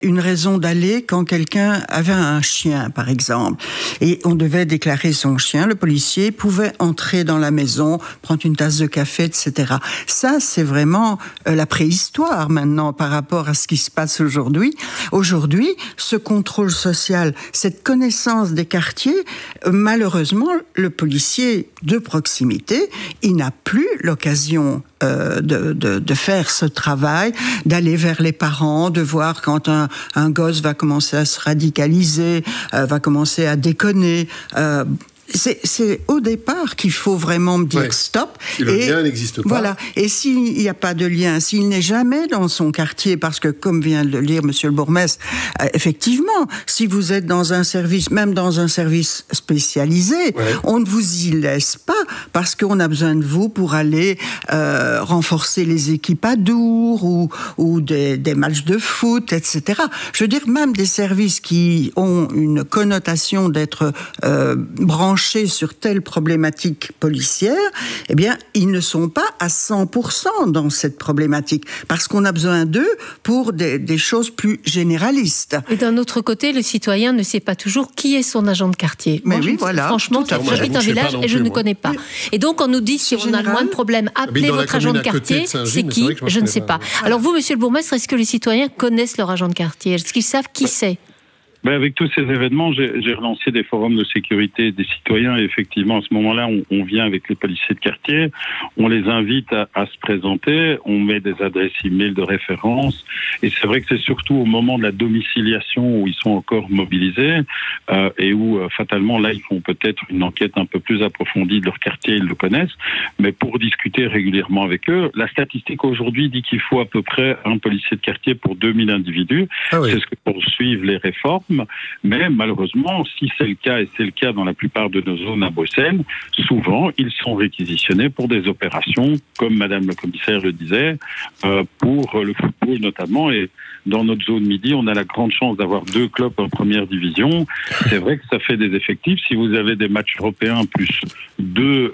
une raison d'aller quand quelqu'un avait un chien, par exemple, et on devait déclarer son chien. Le policier pouvait entrer dans la maison, prendre une tasse de café, etc. Ça, c'est vraiment la préhistoire maintenant par rapport à ce qui se passe aujourd'hui. Aujourd'hui, ce contrôle social, cette connaissance des quartiers, malheureusement, le policier de proximité, il n'a plus l'occasion de faire ce travail, d'aller vers les parents, de voir quand un gosse va commencer à se radicaliser, va commencer à déconner. C'est au départ qu'il faut vraiment me dire stop. Si le lien n'existe pas. Voilà. Et s'il n'y a pas de lien, s'il n'est jamais dans son quartier, parce que comme vient de le lire Monsieur le bourgmestre, effectivement, si vous êtes dans un service, même dans un service spécialisé, on ne vous y laisse pas parce qu'on a besoin de vous pour aller renforcer les équipes à Dour ou des matchs de foot, etc. Je veux dire, même des services qui ont une connotation d'être branchés sur telle problématique policière, eh bien, ils ne sont pas à 100% dans cette problématique, parce qu'on a besoin d'eux pour des choses plus généralistes. Et d'un autre côté, le citoyen ne sait pas toujours qui est son agent de quartier. Mais oui, voilà. Franchement, j'habite un village et je ne connais pas. Et donc, on nous dit, si on a le moins de problèmes, appelez votre agent de quartier. C'est qui ? Je ne sais pas. Alors vous, monsieur le bourgmestre, est-ce que les citoyens connaissent leur agent de quartier ? Est-ce qu'ils savent qui c'est ? Avec tous ces événements, j'ai relancé des forums de sécurité des citoyens et effectivement, à ce moment-là, on vient avec les policiers de quartier, on les invite à se présenter, on met des adresses e-mail de référence et c'est vrai que c'est surtout au moment de la domiciliation où ils sont encore mobilisés et où fatalement, là, ils font peut-être une enquête un peu plus approfondie de leur quartier, ils le connaissent, mais pour discuter régulièrement avec eux, la statistique aujourd'hui dit qu'il faut à peu près un policier de quartier pour 2000 individus. C'est ce que poursuivent les réformes. Mais malheureusement, si c'est le cas, et c'est le cas dans la plupart de nos zones à Bruxelles, souvent, ils sont réquisitionnés pour des opérations, comme Madame la commissaire le disait, pour le football notamment. Et dans notre zone midi, on a la grande chance d'avoir 2 clubs en première division. C'est vrai que ça fait des effectifs. Si vous avez des matchs européens plus deux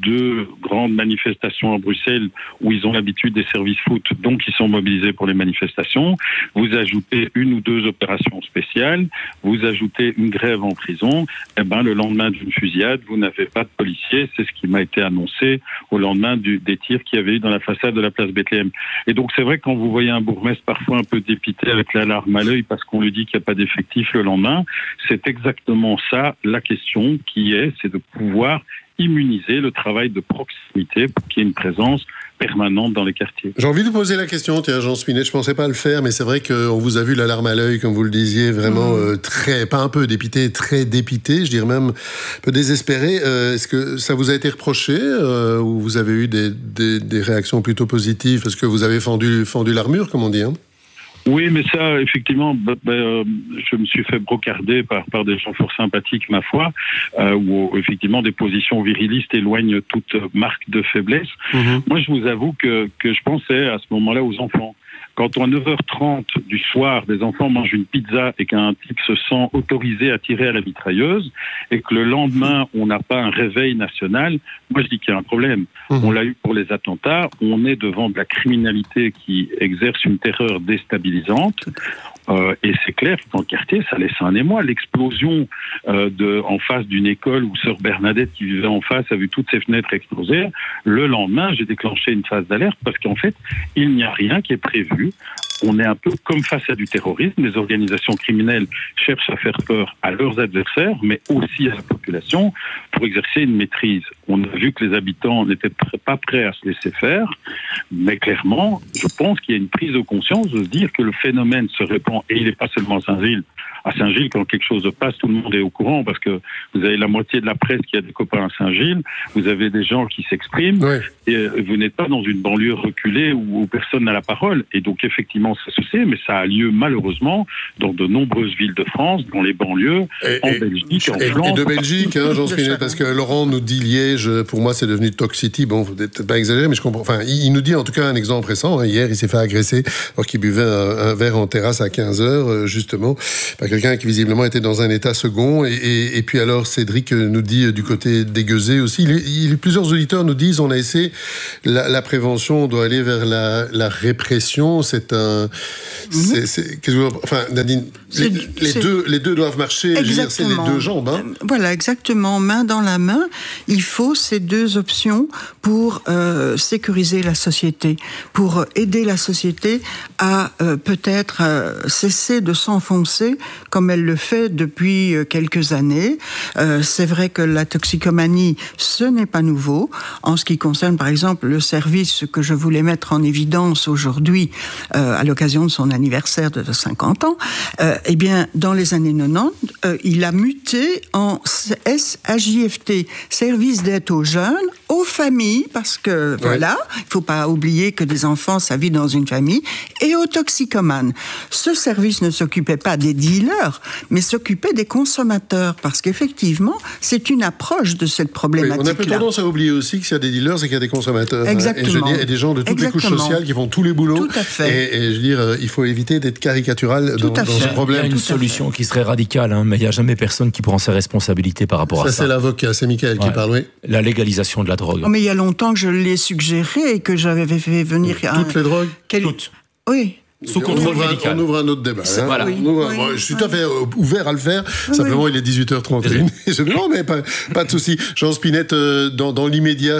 grandes manifestations à Bruxelles où ils ont l'habitude des services foot, donc ils sont mobilisés pour les manifestations, vous ajoutez 1 ou 2 opérations spéciales, vous ajoutez une grève en prison, le lendemain d'une fusillade, vous n'avez pas de policiers. C'est ce qui m'a été annoncé au lendemain des tirs qu'il y avait eu dans la façade de la place Bethléem. Et donc c'est vrai que quand vous voyez un bourgmestre parfois un peu dépité avec l'alarme à l'œil parce qu'on lui dit qu'il n'y a pas d'effectif le lendemain, c'est exactement ça la question c'est de pouvoir immuniser le travail de proximité pour qu'il y ait une présence permanente dans les quartiers. J'ai envie de poser la question, tiens, Jean Spinett, je ne pensais pas le faire, mais c'est vrai qu'on vous a vu l'alarme à l'œil, comme vous le disiez, vraiment pas un peu dépité, très dépité, je dirais même un peu désespéré. Est-ce que ça vous a été reproché ou vous avez eu des réactions plutôt positives parce que vous avez fendu l'armure, comme on dit, hein ? Oui, mais ça, effectivement, je me suis fait brocarder par des gens fort sympathiques, ma foi, où effectivement des positions virilistes éloignent toute marque de faiblesse. Moi, je vous avoue que je pensais à ce moment-là aux enfants. Quand à 9h30 du soir, des enfants mangent une pizza et qu'un type se sent autorisé à tirer à la mitrailleuse et que le lendemain, on n'a pas un réveil national, moi je dis qu'il y a un problème. On l'a eu pour les attentats, on est devant de la criminalité qui exerce une terreur déstabilisante. Et c'est clair que dans le quartier, ça laisse un émoi. L'explosion en face d'une école où sœur Bernadette qui vivait en face a vu toutes ses fenêtres exploser. Le lendemain, j'ai déclenché une phase d'alerte parce qu'en fait, il n'y a rien qui est prévu. On est un peu comme face à du terrorisme. Les organisations criminelles cherchent à faire peur à leurs adversaires, mais aussi à la population pour exercer une maîtrise. On a vu que les habitants n'étaient pas prêts à se laisser faire, mais clairement, je pense qu'il y a une prise de conscience de se dire que le phénomène se répand, et il n'est pas seulement à Saint-Gilles. À Saint-Gilles, quand quelque chose passe, tout le monde est au courant, parce que vous avez la moitié de la presse qui a des copains à Saint-Gilles, vous avez des gens qui s'expriment, et vous n'êtes pas dans une banlieue reculée où personne n'a la parole. Et donc, effectivement, ça se sait, mais ça a lieu malheureusement dans de nombreuses villes de France, dans les banlieues, en Belgique, en France. Et de Belgique, Jean Spinett, parce que Laurent nous dit Liège, pour moi, c'est devenu Talk City. Bon, faut peut-être pas exagérer, mais je comprends. Enfin, il nous dit en tout cas un exemple récent. Hier, il s'est fait agresser alors qu'il buvait un verre en terrasse à 15h, justement, par quelqu'un qui visiblement était dans un état second. Et puis alors, Cédric nous dit du côté d'Aiguezé aussi. Plusieurs auditeurs nous disent on a essayé la prévention, on doit aller vers la répression. C'est un Enfin, enfin, Nadine, les deux doivent marcher. Je veux dire, c'est les deux jambes. Hein. Voilà, exactement. Main dans la main, il faut ces deux options pour sécuriser la société, pour aider la société à peut-être cesser de s'enfoncer comme elle le fait depuis quelques années. C'est vrai que la toxicomanie, ce n'est pas nouveau. En ce qui concerne, par exemple, le service que je voulais mettre en évidence aujourd'hui, à l'occasion de son anniversaire de 50 ans, eh bien, dans les années 90, il a muté en SAJFT, Service d'aide aux jeunes, aux familles, parce que, voilà, il ne faut pas oublier que des enfants, ça vit dans une famille, et aux toxicomanes. Ce service ne s'occupait pas des dealers, mais s'occupait des consommateurs, parce qu'effectivement, c'est une approche de cette problématique-là. Oui, on a peu tendance à oublier aussi qu'il y a des dealers et qu'il y a des consommateurs. Exactement. Et des gens de toutes les couches sociales qui font tous les boulots. Tout à fait. Et je veux dire, il faut éviter d'être caricatural dans ce problème. Il y a une solution qui serait radicale, hein, mais il n'y a jamais personne qui prend ses responsabilités par rapport à ça. Ça, c'est l'avocat, c'est Michael qui parle, oui. La légalisation de la drogue. Oh, mais il y a longtemps que je l'ai suggéré et que j'avais fait venir... Toutes les drogues Toutes. Oui. Sous contrôle médical. On ouvre un autre débat. Hein. Voilà. Je suis tout à fait ouvert à le faire. Simplement, il est 18h31. Je dis non, mais pas de souci. Jean Spinette, dans l'immédiat,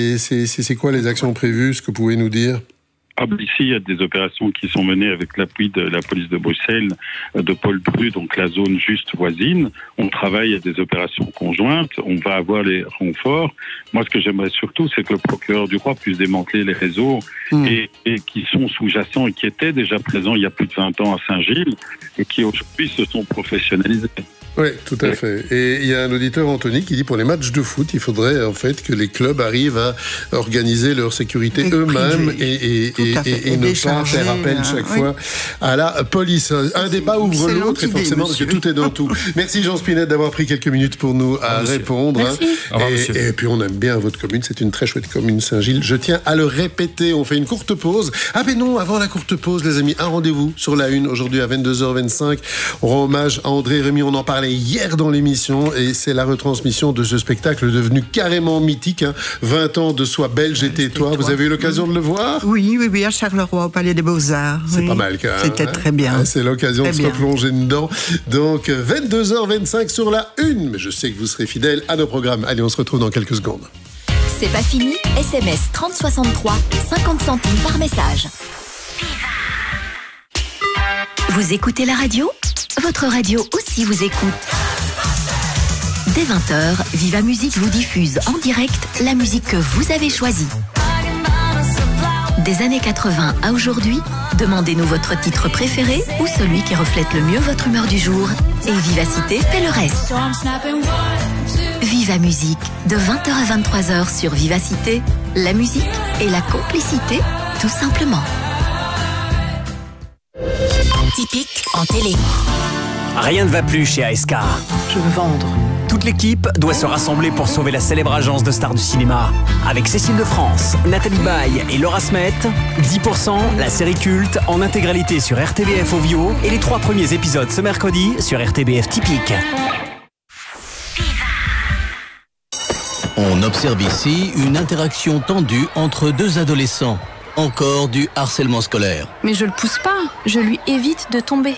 c'est quoi les actions prévues? Ce que vous pouvez nous dire? Ici, il y a des opérations qui sont menées avec l'appui de la police de Bruxelles, de Paul Bru, donc la zone juste voisine. On travaille à des opérations conjointes. On va avoir les renforts. Moi, ce que j'aimerais surtout, c'est que le procureur du roi puisse démanteler les réseaux et qui sont sous-jacents et qui étaient déjà présents il y a plus de 20 ans à Saint-Gilles et qui aujourd'hui se sont professionnalisés. Oui, tout à fait. Et il y a un auditeur, Anthony, qui dit pour les matchs de foot, il faudrait en fait que les clubs arrivent à organiser leur sécurité eux-mêmes et ne pas faire appel chaque fois à la police. Un débat ouvre l'autre et forcément parce que tout est dans tout. Merci Jean Spinette d'avoir pris quelques minutes pour nous répondre. Merci. Et puis on aime bien votre commune, c'est une très chouette commune Saint-Gilles. Je tiens à le répéter, on fait une courte pause. Ah mais non, avant la courte pause les amis, un rendez-vous sur la Une aujourd'hui à 22h25. On rend hommage à André Rémy, on en parlait hier dans l'émission et c'est la retransmission de ce spectacle devenu carrément mythique, 20 ans de Sois belge et tais-toi. Vous avez eu l'occasion de le voir? Oui, à Charleroi, au Palais des Beaux-Arts. C'est pas mal quand même. C'était très bien. C'est l'occasion de se replonger dedans. Donc 22h25 sur la Une. Mais je sais que vous serez fidèles à nos programmes. Allez, on se retrouve dans quelques secondes. C'est pas fini. SMS 3063, 50 centimes par message. Vous écoutez la radio? Votre radio aussi vous écoute. Dès 20h, Viva Musique vous diffuse en direct la musique que vous avez choisie. Des années 80 à aujourd'hui, demandez-nous votre titre préféré ou celui qui reflète le mieux votre humeur du jour. Et Vivacité fait le reste. Viva Musique, de 20h à 23h sur Vivacité, la musique et la complicité, tout simplement. Typique en télé. Rien ne va plus chez ASK. Je veux vendre. Toute l'équipe doit se rassembler pour sauver la célèbre agence de stars du cinéma. Avec Cécile de France, Nathalie Baye et Laura Smet, 10%, la série culte, en intégralité sur RTBF Ovio et les 3 premiers épisodes ce mercredi sur RTBF Typique. On observe ici une interaction tendue entre deux adolescents. Encore du harcèlement scolaire. Mais je le pousse pas, je lui évite de tomber.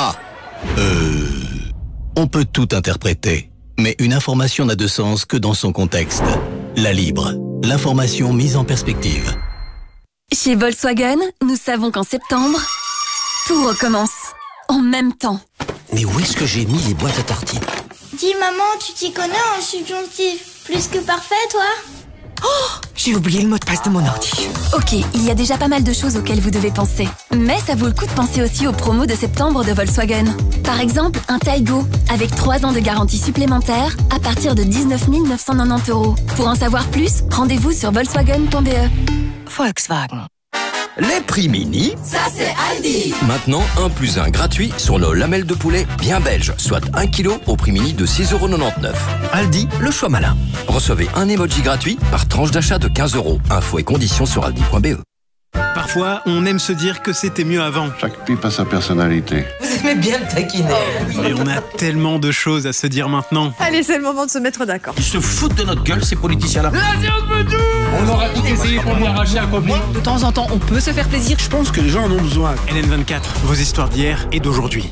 On peut tout interpréter, mais une information n'a de sens que dans son contexte. La Libre, l'information mise en perspective. Chez Volkswagen, nous savons qu'en septembre, tout recommence. En même temps. Mais où est-ce que j'ai mis les boîtes à tartines? Dis maman, tu t'y connais en subjonctif plus que parfait, toi? Oh, j'ai oublié le mot de passe de mon ordi. Ok, il y a déjà pas mal de choses auxquelles vous devez penser. Mais ça vaut le coup de penser aussi aux promos de septembre de Volkswagen. Par exemple, un Taigo, avec 3 ans de garantie supplémentaire, à partir de 19 990 €. Pour en savoir plus, rendez-vous sur volkswagen.be. Volkswagen. Les prix mini, ça c'est Aldi. Maintenant 1+1 gratuit sur nos lamelles de poulet bien belges, soit 1 kg au prix mini de 6,99 €. Aldi, le choix malin. Recevez un emoji gratuit par tranche d'achat de 15 €. Infos et conditions sur aldi.be. Parfois, on aime se dire que c'était mieux avant. Chaque pipe a sa personnalité. Vous aimez bien me taquiner. Mais on a tellement de choses à se dire maintenant. Allez, c'est le moment de se mettre d'accord. Ils se foutent de notre gueule, ces politiciens-là. La science peut tout. On aura tout essayé pour lui arracher un copain. De temps en temps, on peut se faire plaisir. Je pense que les gens en ont besoin. LN24, vos histoires d'hier et d'aujourd'hui.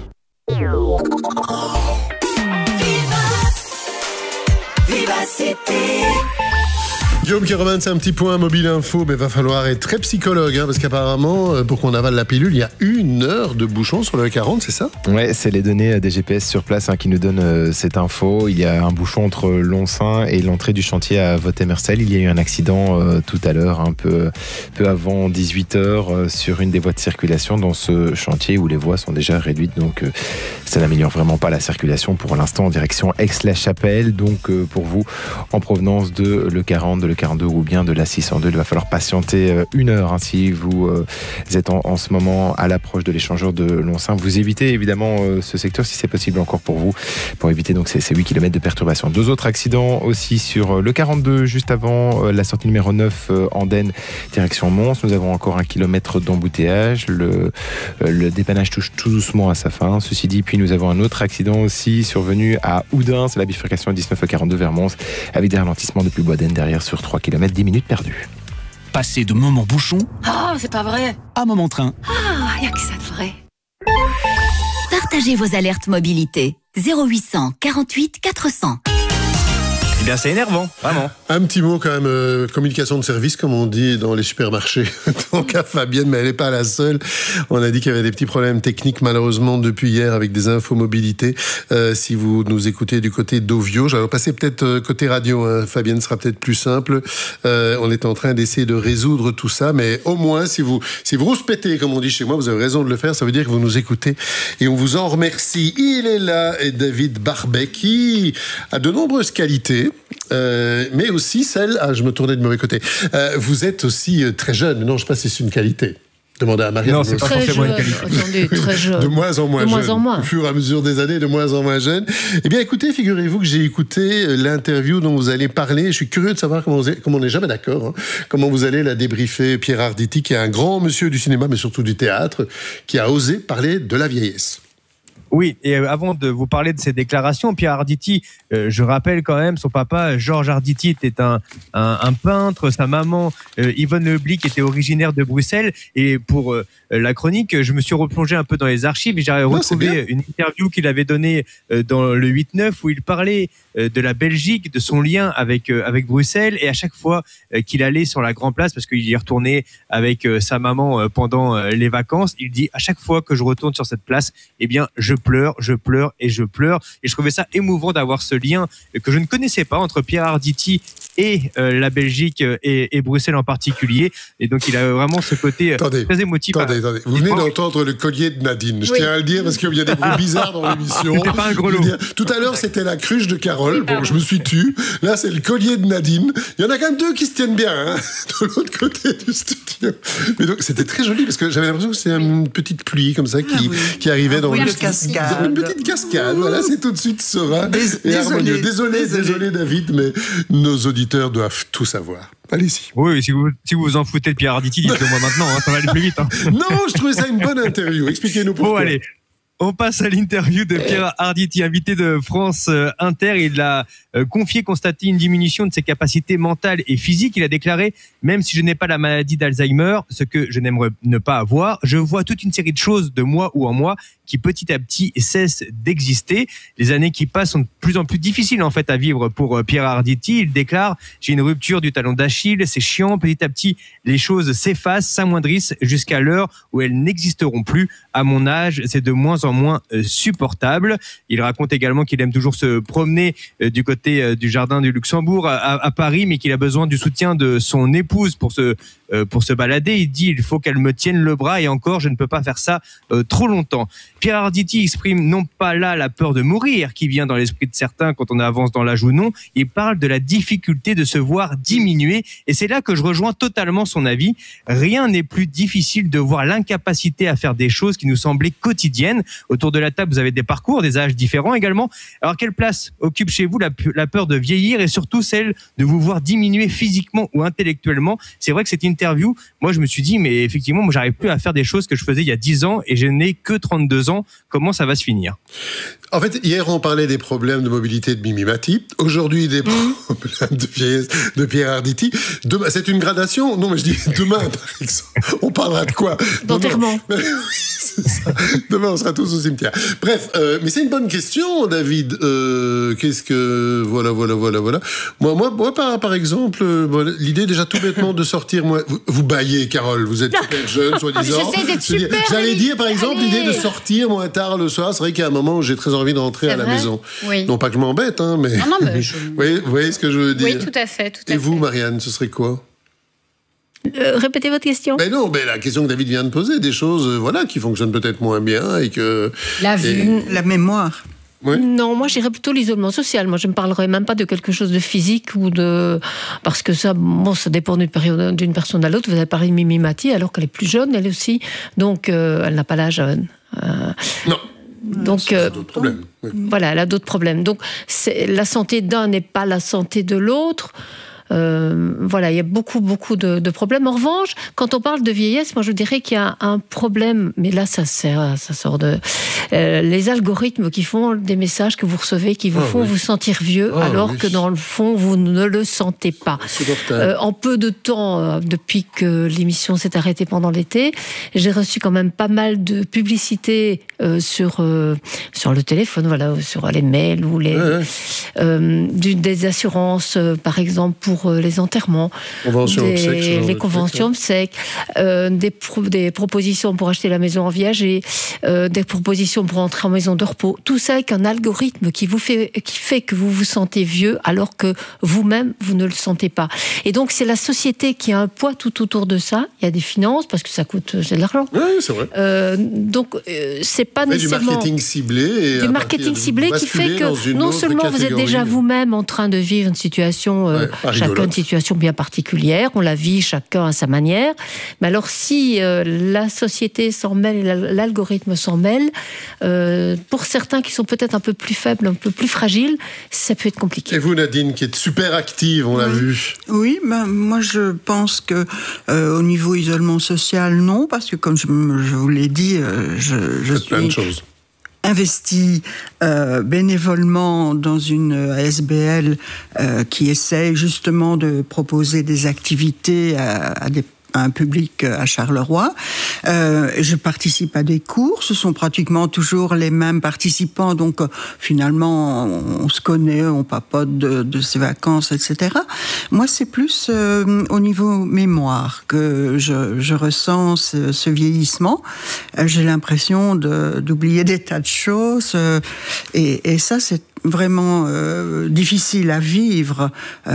Guillaume qui remonte un petit point mobile info, mais va falloir être très psychologue, parce qu'apparemment, pour qu'on avale la pilule, il y a 1 heure de bouchon sur le 40, c'est ça ? Ouais, c'est les données des GPS sur place qui nous donnent cette info. Il y a un bouchon entre Lonsin et l'entrée du chantier à Voth-Mercel. Il y a eu un accident tout à l'heure, un peu avant 18h, sur une des voies de circulation dans ce chantier où les voies sont déjà réduites. Donc, ça n'améliore vraiment pas la circulation pour l'instant en direction Aix-la-Chapelle. Donc, pour vous, en provenance de le 40, de le 42 ou bien de la 602, il va falloir patienter 1 heure si vous êtes en ce moment à l'approche de l'échangeur de Lonsin. Vous évitez évidemment ce secteur si c'est possible encore pour vous, pour éviter donc ces 8 km de perturbation. 2 autres accidents aussi sur le 42 juste avant la sortie numéro 9 Andenne direction Mons. Nous avons encore 1 kilomètre d'embouteillage. Le dépannage touche tout doucement à sa fin. Ceci dit, puis nous avons un autre accident aussi survenu à Oudin, c'est la bifurcation 19-42 vers Mons, avec des ralentissements depuis Boisden derrière sur 3 km, 10 minutes perdues. Passer de moment bouchon c'est pas vrai. à moment train. Y a que ça de vrai. Partagez vos alertes mobilité. 0800 48 400. Eh bien, c'est énervant, vraiment. Un petit mot quand même, communication de service, comme on dit dans les supermarchés. Donc à Fabienne, mais elle n'est pas la seule. On a dit qu'il y avait des petits problèmes techniques, malheureusement, depuis hier, avec des infos mobilité. Si vous nous écoutez du côté d'Ovio, j'allais passer peut-être côté radio, Fabienne sera peut-être plus simple. On est en train d'essayer de résoudre tout ça, mais au moins, si vous rouspétez, comme on dit chez moi, vous avez raison de le faire, ça veut dire que vous nous écoutez. Et on vous en remercie. Il est là, et David Barbet, qui a de nombreuses qualités. Mais aussi celle... je me tournais de mauvais côté. Vous êtes aussi très jeune. Non, je ne sais pas si c'est une qualité. Demandez à Marianne. Non, c'est pas forcément une qualité. Attendez, très jeune. De moins en moins jeune. Au fur et à mesure des années, de moins en moins jeune. Eh bien, écoutez, figurez-vous que j'ai écouté l'interview dont vous allez parler. Je suis curieux de savoir comment on n'est jamais d'accord. Comment vous allez la débriefer. Pierre Arditi, qui est un grand monsieur du cinéma, mais surtout du théâtre, qui a osé parler de la vieillesse. Oui, et avant de vous parler de ces déclarations, Pierre Arditi, je rappelle quand même, son papa, Georges Arditi, était un peintre, sa maman, Yvonne Leblic, était originaire de Bruxelles, et pour la chronique, je me suis replongé un peu dans les archives, et j'ai retrouvé une interview qu'il avait donnée dans le 8-9, où il parlait de la Belgique, de son lien avec Bruxelles, et à chaque fois qu'il allait sur la Grand Place, parce qu'il y retournait avec sa maman pendant les vacances, il dit, à chaque fois que je retourne sur cette place, eh bien, je pleure. Et je trouvais ça émouvant d'avoir ce lien que je ne connaissais pas entre Pierre Arditi et la Belgique et Bruxelles en particulier. Et donc, il a vraiment ce côté très émotif. Attendez. Vous venez d'entendre le collier de Nadine. Je tiens à le dire parce qu'il y a des bruits bizarres dans l'émission. C'était pas un grelot. Tout à l'heure, c'était la cruche de Carole. Bon, je me suis tu. Là, c'est le collier de Nadine. Il y en a quand même 2 qui se tiennent bien, de l'autre côté du studio. Mais donc, c'était très joli parce que j'avais l'impression que c'était une petite pluie comme ça qui arrivait dans le studio. Une petite cascade, voilà, c'est tout de suite serein et harmonieux. Désolé David, mais nos auditeurs doivent tout savoir. Allez-y. Oui, si vous vous en foutez de Pierre Arditi, dites-le moi maintenant, ça va aller plus vite. Non, je trouvais ça une bonne interview. Expliquez-nous pourquoi. Bon, allez. On passe à l'interview de Pierre Arditi, invité de France Inter. Il a constaté une diminution de ses capacités mentales et physiques. Il a déclaré, même si je n'ai pas la maladie d'Alzheimer, ce que je n'aimerais ne pas avoir, je vois toute une série de choses de moi ou en moi qui petit à petit cessent d'exister. Les années qui passent sont de plus en plus difficiles en fait à vivre pour Pierre Arditi. Il déclare, j'ai une rupture du talon d'Achille, c'est chiant, petit à petit les choses s'effacent, s'amoindrissent jusqu'à l'heure où elles n'existeront plus. À mon âge, c'est de moins en moins supportable. Il raconte également qu'il aime toujours se promener du côté du jardin du Luxembourg à Paris, mais qu'il a besoin du soutien de son épouse pour se balader. Il dit, il faut qu'elle me tienne le bras et encore, je ne peux pas faire ça trop longtemps. Pierre Arditi exprime non pas là la peur de mourir qui vient dans l'esprit de certains quand on avance dans l'âge ou non, il parle de la difficulté de se voir diminuer et c'est là que je rejoins totalement son avis. Rien n'est plus difficile de voir l'incapacité à faire des choses qui nous semblaient quotidiennes. Autour de la table, vous avez des parcours, des âges différents également. Alors, quelle place occupe chez vous la peur de vieillir et surtout celle de vous voir diminuer physiquement ou intellectuellement? C'est vrai que cette interview, moi, je me suis dit, mais effectivement, moi, j'arrive plus à faire des choses que je faisais il y a 10 ans et je n'ai que 32 ans. Comment ça va se finir? En fait, hier, on parlait des problèmes de mobilité de Mimi Mati. Aujourd'hui, des problèmes de vieillesse de Pierre Arditi. Demain, c'est une gradation? Non, mais je dis demain, par exemple. On parlera de quoi? D'enterrement. Demain, on sera tous au cimetière. Bref, mais c'est une bonne question, David. Qu'est-ce que... Voilà. Moi, par exemple, l'idée déjà tout bêtement de sortir... Vous baillez, Carole. Vous êtes super jeune, soi-disant. J'essaie d'être super. J'allais dire, par exemple, l'idée de sortir moins tard le soir. C'est vrai qu'il y a un moment où j'ai très envie de rentrer à la maison. Oui. Non pas que je m'embête, hein, mais... Non, mais vous voyez ce que je veux dire? Oui, tout à fait. Et vous, Marianne, ce serait quoi? Répétez votre question. Mais non, la question que David vient de poser, des choses qui fonctionnent peut-être moins bien et que... La vue, la mémoire. Oui. Non, moi, je dirais plutôt l'isolement social. Moi, je ne parlerais même pas de quelque chose de physique ou de... Parce que ça dépend d'une personne à l'autre. Vous avez parlé de Mimi Mati, alors qu'elle est plus jeune, elle aussi. Donc, elle n'a pas l'âge... Non. Donc, elle a d'autres problèmes. Oui. Voilà, elle a d'autres problèmes. Donc, la santé d'un n'est pas la santé de l'autre. Voilà, il y a beaucoup de problèmes. En revanche, quand on parle de vieillesse, moi je dirais qu'il y a un problème, mais là ça sort de les algorithmes qui font des messages que vous recevez, qui vous font vous sentir vieux, alors que dans le fond vous ne le sentez pas. En peu de temps, depuis que l'émission s'est arrêtée pendant l'été, j'ai reçu quand même pas mal de publicité sur le téléphone, voilà, sur les mails ou des assurances, par exemple pour les enterrements, les conventions obsèques, des propositions pour acheter la maison en viager, des propositions pour entrer en maison de repos. Tout ça avec un algorithme qui fait que vous vous sentez vieux alors que vous-même, vous ne le sentez pas. Et donc, c'est la société qui a un poids tout autour de ça. Il y a des finances, parce que ça coûte de l'argent. Oui, c'est vrai. Donc, c'est pas nécessairement... Du marketing ciblé. Du marketing ciblé qui fait que non seulement vous êtes déjà vous-même en train de vivre une situation... chacun une situation bien particulière, on la vit chacun à sa manière. Mais alors si la société s'en mêle, l'algorithme s'en mêle, pour certains qui sont peut-être un peu plus faibles, un peu plus fragiles, ça peut être compliqué. Et vous, Nadine, qui êtes super active, on l'a vu. Oui, moi je pense que au niveau isolement social, non, parce que comme je vous l'ai dit, je suis... plein de choses. Investi bénévolement dans une ASBL qui essaie justement de proposer des activités à un public à Charleroi. Je participe à des cours, ce sont pratiquement toujours les mêmes participants, donc finalement on se connaît, on papote de ses vacances, etc. Moi c'est plus au niveau mémoire que je ressens ce vieillissement. J'ai l'impression d'oublier des tas de choses et ça c'est vraiment difficile à vivre.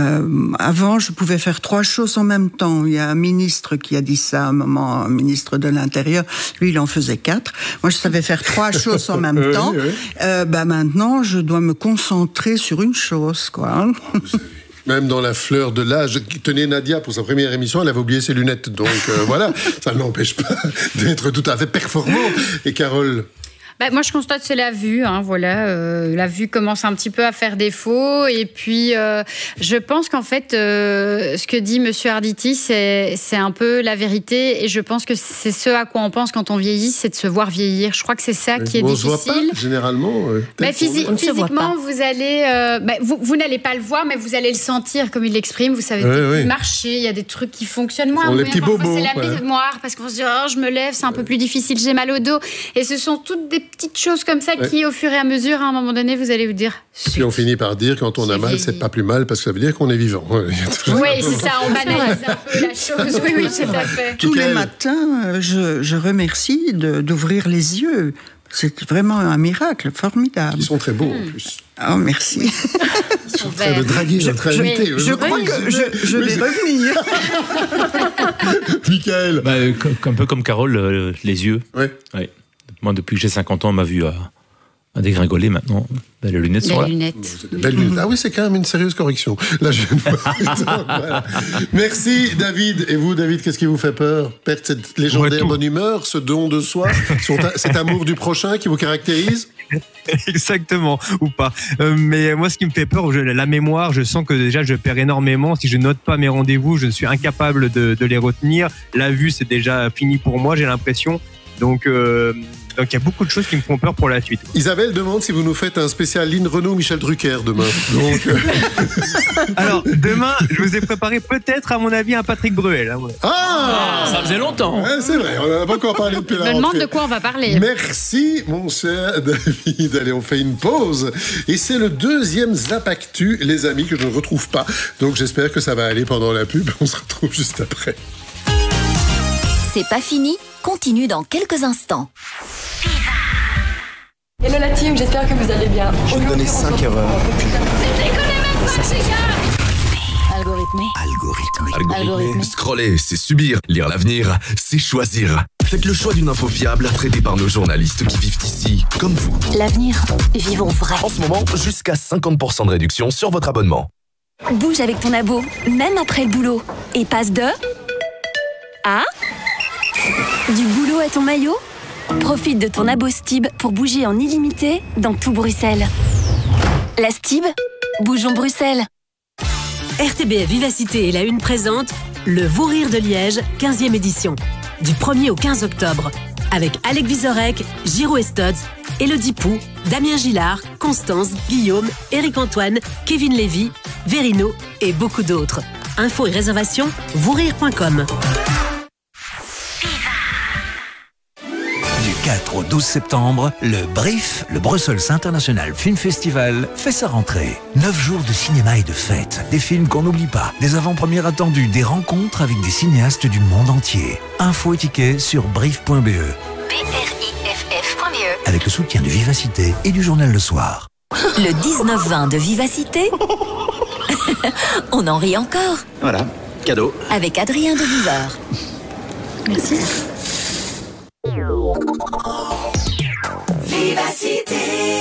Avant, je pouvais faire 3 choses en même temps. Il y a un ministre qui a dit ça à un moment, un ministre de l'Intérieur. Lui, il en faisait 4. Moi, je savais faire 3 choses en même temps. Maintenant, je dois me concentrer sur une chose, quoi. Même dans la fleur de l'âge. Tenez, Nadia, pour sa première émission, elle avait oublié ses lunettes. Donc voilà, ça ne l'empêche pas d'être tout à fait performante. Et Carole ? Moi, je constate que c'est la vue. La vue commence un petit peu à faire défaut. Et puis, je pense qu'en fait, ce que dit Monsieur Arditi, c'est un peu la vérité. Et je pense que c'est ce à quoi on pense quand on vieillit, c'est de se voir vieillir. Je crois que c'est ça qui est difficile. On se voit pas, généralement. Physiquement, vous allez... vous n'allez pas le voir, mais vous allez le sentir, comme il l'exprime. Vous savez marcher, il y a des trucs qui fonctionnent moins. Les petits bobos. C'est la mémoire, parce qu'on se dit, je me lève, c'est un peu plus difficile, j'ai mal au dos. Et ce sont toutes des petites choses comme ça qui, au fur et à mesure, à un moment donné, vous allez vous dire... Puis on finit par dire, quand on a mal, c'est pas plus mal, parce que ça veut dire qu'on est vivant. Oui, c'est ça, on banalise un peu la chose. Oui, tout à fait. Tous les matins, je remercie d'ouvrir les yeux. C'est vraiment un miracle formidable. Ils sont très beaux, en plus. Oh, merci. Ils sont en train de draguer notre invité. Je crois que je vais revenir. Michael. Un peu comme Carole, les yeux. Oui. Ouais. Moi, depuis que j'ai 50 ans, ma vue à dégringoler maintenant. Les lunettes sont là. Belles lunettes. Ah oui, c'est quand même une sérieuse correction. Là, je viens de voir. Voilà. Merci, David. Et vous, David, qu'est-ce qui vous fait peur? Perdre cette légendaire bonne humeur, ce don de soi, cet amour du prochain qui vous caractérise? Exactement, ou pas. Mais moi, ce qui me fait peur, la mémoire, je sens que déjà, je perds énormément. Si je note pas mes rendez-vous, je suis incapable de les retenir. La vue, c'est déjà fini pour moi, j'ai l'impression. Donc, il y a beaucoup de choses qui me font peur pour la suite. Isabelle demande si vous nous faites un spécial Lynn Renaud, Michel Drucker demain. Donc, Alors, demain, je vous ai préparé peut-être, à mon avis, un Patrick Bruel. Hein, ouais. Ça faisait longtemps. Ouais, c'est vrai, on n'en a pas encore parlé depuis la rentrée. Je me demande de quoi on va parler. Merci, mon cher David. Allez, on fait une pause. Et c'est le deuxième Zap Actu, les amis, que je ne retrouve pas. Donc, j'espère que ça va aller pendant la pub. On se retrouve juste après. C'est pas fini, continue dans quelques instants. Hello la team, j'espère que vous allez bien. Je vais donner 5 erreurs. Algorithmé. Scroller, c'est subir. Lire l'avenir, c'est choisir. Faites le choix d'une info fiable, traitée par nos journalistes qui vivent ici, comme vous. L'avenir, vivons vrai. En ce moment, jusqu'à 50% de réduction sur votre abonnement. Bouge avec ton abo, même après le boulot. Et passe de... à... du boulot à ton maillot. Profite de ton abo Stib pour bouger en illimité dans tout Bruxelles. La Stib, bougeons Bruxelles. RTBF Vivacité et la Une présente le Vous Rire de Liège, 15e édition. Du 1er au 15 octobre. Avec Alec Vizorek, Giro Estods, Élodie Pou, Damien Gillard, Constance, Guillaume, Éric-Antoine, Kevin Lévy, Verino et beaucoup d'autres. Infos et réservations, vousrire.com. Du 4 au 12 septembre, le BRIF, le Brussels International Film Festival, fait sa rentrée. 9 jours de cinéma et de fêtes, des films qu'on n'oublie pas, des avant-premières attendues, des rencontres avec des cinéastes du monde entier. Infos et tickets sur brief.be. BRIFF.be. Avec le soutien de Vivacité et du journal Le Soir. Le 19-20 de Vivacité. On en rit encore. Voilà, cadeau. Avec Adrien de Viveur. Merci. Vivacité.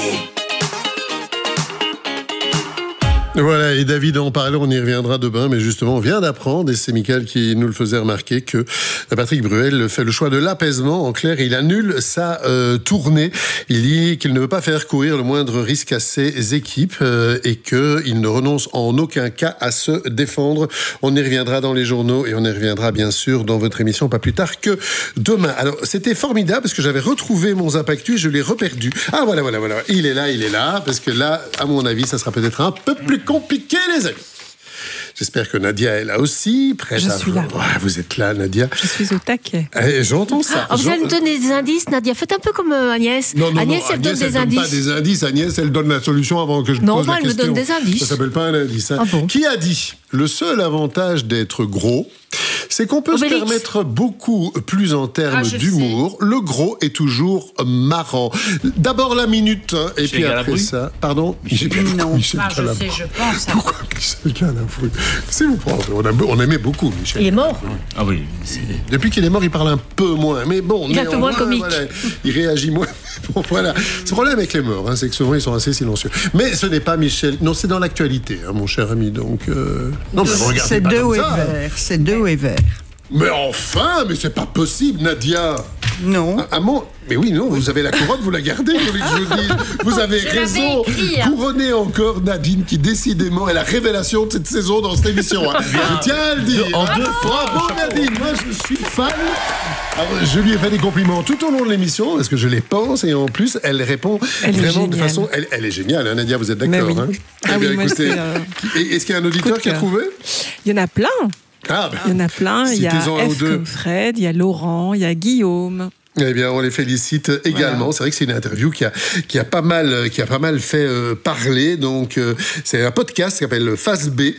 Voilà, et David en parlait, on y reviendra demain, mais justement, on vient d'apprendre, et c'est Mickaël qui nous le faisait remarquer, que Patrick Bruel fait le choix de l'apaisement. En clair, il annule sa tournée. Il dit qu'il ne veut pas faire courir le moindre risque à ses équipes et qu'il ne renonce en aucun cas à se défendre. On y reviendra dans les journaux et on y reviendra bien sûr dans votre émission pas plus tard que demain. Alors, c'était formidable parce que j'avais retrouvé mon Zap Actu et je l'ai reperdu. Ah, voilà. Il est là, parce que là, à mon avis, ça sera peut-être un peu plus compliqué, les amis. J'espère que Nadia est là aussi, prête Je suis là. Ouais, vous êtes là, Nadia. Je suis au taquet. J'entends ça. Vous allez me donner des indices, Nadia. Faites un peu comme Agnès. Agnès, elle donne des indices. Pas des indices. Agnès, elle donne la solution avant que je pose la question. Non, elle me donne des indices. Ça s'appelle pas un indice. Hein. Ah bon? Qui a dit le seul avantage d'être gros, c'est qu'on peut se permettre beaucoup plus en termes d'humour. Le gros est toujours marrant. D'abord la minute, hein, et puis après ça... Pardon Michel Galabru. Je pense. Pourquoi Michel Galabru? C'est vous prendre. On aimait beaucoup Michel. Il est mort? Ah oui. Depuis qu'il est mort, il parle un peu moins. Mais bon, il est un peu moins comique. Voilà, il réagit moins. Bon, voilà. Ce problème avec les morts, hein, c'est que souvent ils sont assez silencieux. Mais ce n'est pas Michel. Non, c'est dans l'actualité, hein, mon cher ami. Donc, non, mais regardez c'est pas deux comme et ça. vert. C'est deux et vert. Mais enfin, mais c'est pas possible, Nadia. Non. Mais oui, non, vous avez la couronne, vous la gardez, vous voulez que je vous dise. Vous avez raison. Couronnez encore Nadine, qui décidément est la révélation de cette saison dans cette émission. Hein. Je tiens à le dire. Bravo Nadine, moi je suis fan. Alors, je lui ai fait des compliments tout au long de l'émission, parce que je les pense, et en plus, elle répond vraiment de façon... Elle est géniale, hein, Nadia, vous êtes d'accord, oui. hein? Ah oui, moi c'est... Est-ce qu'il y a un auditeur qui a trouvé? Il y en a plein. Ah, il y en a plein. Il y a F comme Fred, il y a Laurent, il y a Guillaume. Eh bien, on les félicite également. Voilà. C'est vrai que c'est une interview qui a pas mal fait parler. Donc, c'est un podcast qui s'appelle Face B.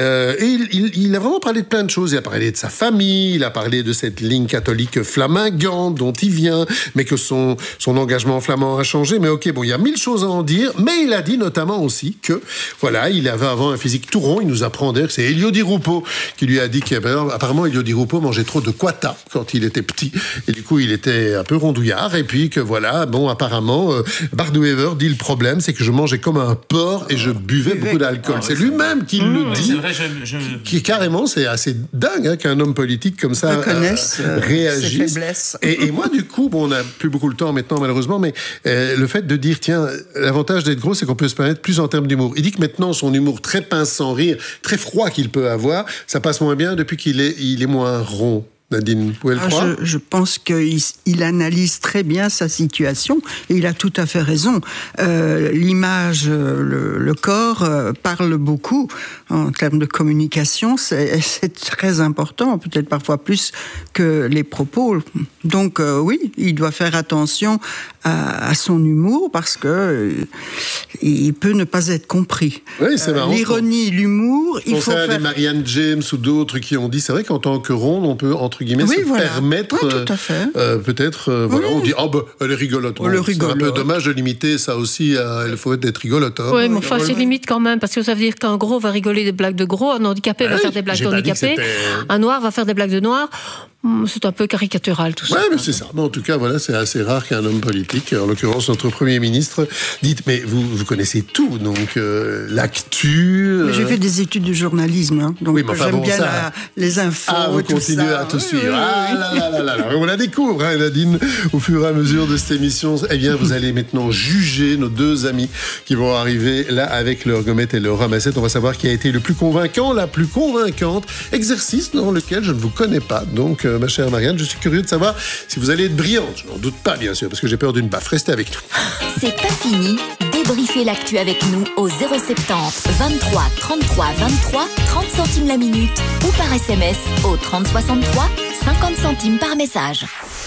Et il a vraiment parlé de plein de choses. Il a parlé de sa famille, il a parlé de cette ligne catholique flamingante dont il vient, mais que son engagement flamand a changé. Mais ok, bon, il y a 1000 choses à en dire. Mais il a dit notamment aussi que, voilà, il avait avant un physique tout rond. Il nous apprend d'ailleurs que c'est Elio Di Rupo qui lui a dit qu'apparemment Elio Di Rupo mangeait trop de quata quand il était petit. Et du coup, il était est un peu rondouillard et puis que voilà, bon, apparemment, Bardouever dit le problème, c'est que je mangeais comme un porc et je buvais beaucoup d'alcool. C'est lui-même qui le dit. C'est vrai, Qui carrément, c'est assez dingue qu'un homme politique comme ça réagisse. Et moi, du coup, bon, on n'a plus beaucoup le temps maintenant, malheureusement, mais le fait de dire, tiens, l'avantage d'être gros, c'est qu'on peut se permettre plus en termes d'humour. Il dit que maintenant, son humour très pince sans rire, très froid qu'il peut avoir, ça passe moins bien depuis qu'il est moins rond. Nadine, vous pouvez le croire ? Je pense qu'il analyse très bien sa situation et il a tout à fait raison. L'image, le corps parle beaucoup en termes de communication. C'est très important, peut-être parfois plus que les propos. Donc oui, il doit faire attention à son humour parce que il peut ne pas être compris. Oui, c'est marrant. L'ironie, l'humour, il faut faire... des Marianne James ou d'autres qui ont dit, c'est vrai qu'en tant que ronde, on peut entre guillemets permettre tout à fait. peut-être voilà, on dit elle est rigolote. C'est un peu dommage de limiter ça aussi il faut être rigolote. Hein. Oui, mais enfin c'est limite quand même parce que ça veut dire qu'un gros va rigoler des blagues de gros, un handicapé va faire des blagues d'handicapé, un noir va faire des blagues de noir. C'est un peu caricatural tout ça. Oui, mais c'est ça. Mais en tout cas, voilà, c'est assez rare qu'un homme politique, en l'occurrence notre Premier ministre, dise mais vous connaissez tout, donc l'actu. J'ai fait des études de journalisme, donc j'aime bien les infos. Vous continuez à tout suivre. On la découvre, Nadine, au fur et à mesure de cette émission. Eh bien, vous allez maintenant juger nos deux amis qui vont arriver là avec leur gommette et leur ramassette. On va savoir qui a été le plus convaincant, la plus convaincante. Exercice dans lequel je ne vous connais pas, donc. Ma chère Marianne, je suis curieux de savoir si vous allez être brillante. Je n'en doute pas, bien sûr, parce que j'ai peur d'une baffe. Restez avec nous. C'est pas fini. Débriefez l'actu avec nous au 070 23 33 23 30 centimes la minute ou par SMS au 30 63 50 centimes par message.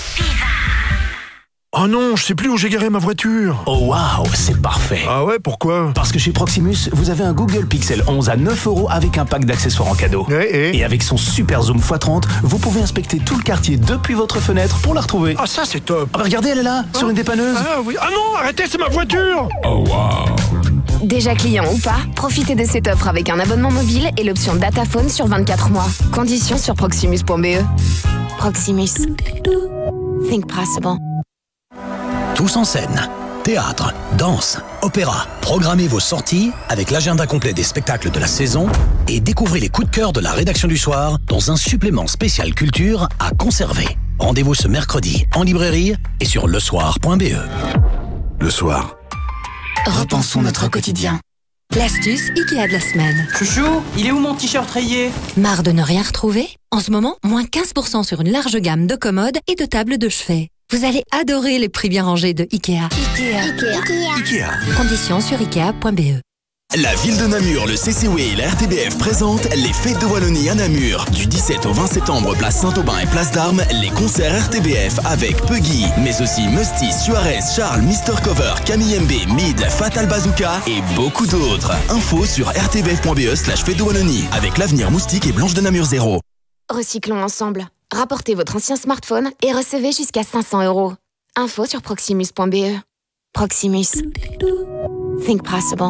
Oh non, je sais plus où j'ai garé ma voiture. Oh waouh, c'est parfait. Ah ouais, pourquoi ? Parce que chez Proximus, vous avez un Google Pixel 11 à 9€ avec un pack d'accessoires en cadeau. Et avec son super zoom x30, vous pouvez inspecter tout le quartier depuis votre fenêtre pour la retrouver. Ah ça c'est top. Ah bah regardez, elle est là, sur une dépanneuse. Ah oui. Ah non, arrêtez, c'est ma voiture. Oh waouh. Déjà client ou pas, profitez de cette offre avec un abonnement mobile et l'option Dataphone sur 24 mois. Conditions sur proximus.be. Proximus. Think possible. Tous en scène. Théâtre, danse, opéra. Programmez vos sorties avec l'agenda complet des spectacles de la saison et découvrez les coups de cœur de la rédaction du soir dans un supplément spécial culture à conserver. Rendez-vous ce mercredi en librairie et sur lesoir.be. Le soir. Repensons notre quotidien. L'astuce Ikea de la semaine. Chouchou, il est où mon t-shirt rayé ? Marre de ne rien retrouver ? En ce moment, moins 15% sur une large gamme de commodes et de tables de chevet. Vous allez adorer les prix bien rangés de Ikea. Ikea. Conditions sur Ikea.be. La ville de Namur, le CCW et la RTBF présentent les Fêtes de Wallonie à Namur. Du 17 au 20 septembre, place Saint-Aubin et place d'Armes, les concerts RTBF avec Puggy, mais aussi Musty, Suarez, Charles, Mr. Cover, Camille MB, Mid, Fatal Bazooka et beaucoup d'autres. Info sur rtbf.be/Fêtes de Wallonie avec l'Avenir Moustique et Blanche de Namur 0. Recyclons ensemble. Rapportez votre ancien smartphone et recevez jusqu'à 500 €. Info sur proximus.be. Proximus. Think possible.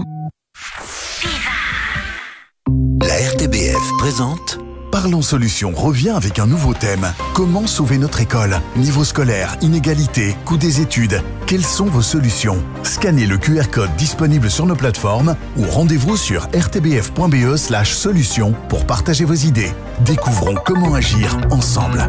La RTBF présente Parlons Solutions revient avec un nouveau thème. Comment sauver notre école ? Niveau scolaire, inégalité, coût des études. Quelles sont vos solutions ? Scannez le QR code disponible sur nos plateformes ou rendez-vous sur rtbf.be/solutions pour partager vos idées. Découvrons comment agir ensemble.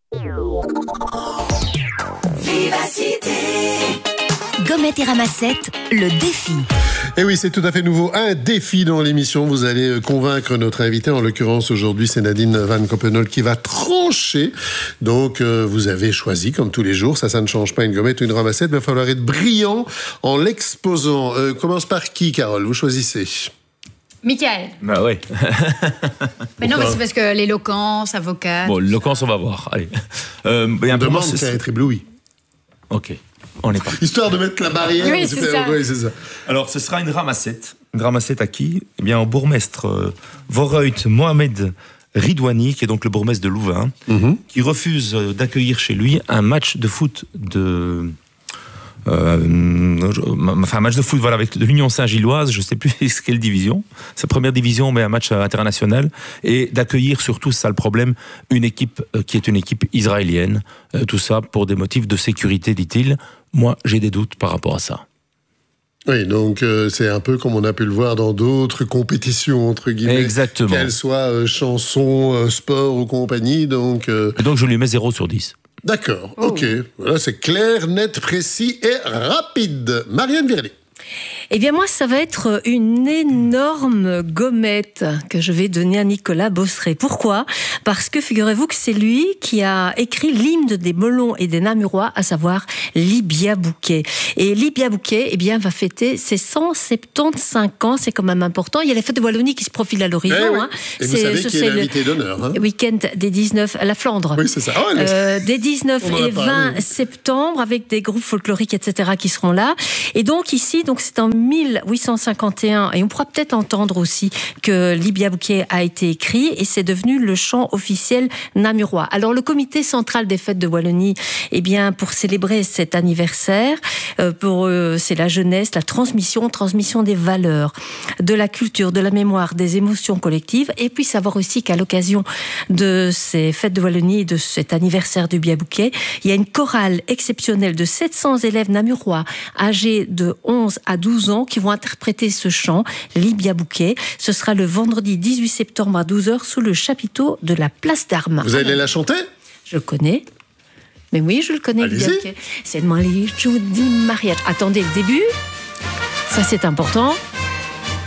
Vivacité. Gommette et ramassette, le défi. Et oui, c'est tout à fait nouveau. Un défi dans l'émission. Vous allez convaincre notre invité. En l'occurrence, aujourd'hui, c'est Nadine Van Coppenol qui va trancher. Donc, vous avez choisi, comme tous les jours, ça ne change pas une gommette ou une ramassette, mais il va falloir être brillant en l'exposant. Commence par qui, Carole ? Vous choisissez. Michael. Bah ouais. Mais non, mais c'est parce que l'éloquence, avocat. Bon, l'éloquence, on va voir. Allez. On demande qu'à être ébloui. Ok. On est parti. Histoire de mettre la barrière. Oui, c'est ça. Oui, c'est ça. Alors, ce sera une ramassette. Une ramassette à qui ? Eh bien, au bourgmestre Vorreut Mohamed Ridouani, qui est donc le bourgmestre de Louvain, qui refuse d'accueillir chez lui un match de foot de un match de foot avec l'Union Saint-Gilloise, je ne sais plus quelle division, c'est première division, mais un match international, et d'accueillir surtout, c'est ça le problème, une équipe qui est une équipe israélienne, tout ça pour des motifs de sécurité, dit-il. Moi, j'ai des doutes par rapport à ça. Oui, donc c'est un peu comme on a pu le voir dans d'autres compétitions, entre guillemets. Exactement. Qu'elles soient chansons, sport ou compagnie. Donc, Et donc je lui mets 0 sur 10. D'accord, ok. Voilà, c'est clair, net, précis et rapide. Marianne Virli. Eh bien moi, ça va être une énorme gommette que je vais donner à Nicolas Bosseret. Pourquoi ? Parce que figurez-vous que c'est lui qui a écrit l'hymne des Melons et des Namurois, à savoir Libia Bouquet. Et Libia Bouquet, eh bien, va fêter ses 175 ans, c'est quand même important. Il y a les fêtes de Wallonie qui se profilent à l'horizon. Oui. Hein. Et vous savez qui est l'invité d'honneur. Hein. Week-end des 19 à la Flandre. Oui, c'est ça. Des 19 et 20 septembre, avec des groupes folkloriques, etc., qui seront là. Et donc ici, c'est en 1851, et on pourra peut-être entendre aussi que Libia Bouquet a été écrit, et c'est devenu le chant officiel namurois. Alors le comité central des fêtes de Wallonie, eh bien, pour célébrer cet anniversaire, pour eux, c'est la jeunesse, la transmission des valeurs, de la culture, de la mémoire, des émotions collectives, et puis savoir aussi qu'à l'occasion de ces fêtes de Wallonie et de cet anniversaire du Libia Bouquet, il y a une chorale exceptionnelle de 700 élèves namurois âgés de 11 à 12 ans qui vont interpréter ce chant, Libia Bouquet. Ce sera le vendredi 18 septembre à 12h sous le chapiteau de la place d'Armes. Vous allez la chanter ? Je connais. Mais oui, je le connais, Libia Bouquet. C'est moi les Judy Mariette. Attendez le début. Ça, c'est important.